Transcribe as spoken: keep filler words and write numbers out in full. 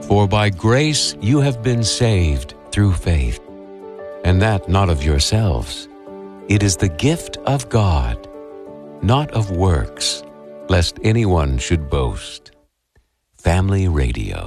For by grace you have been saved through faith, and that not of yourselves. It is the gift of God, not of works, lest anyone should boast. Family Radio.